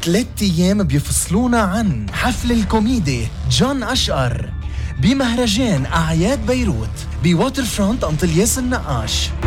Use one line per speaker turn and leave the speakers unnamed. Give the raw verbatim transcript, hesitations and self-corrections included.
ثلاث أيام بيفصلونا عن حفل الكوميدي جون أشقر بمهرجان أعياد بيروت بواتر فرونت أنطلياس النقاش.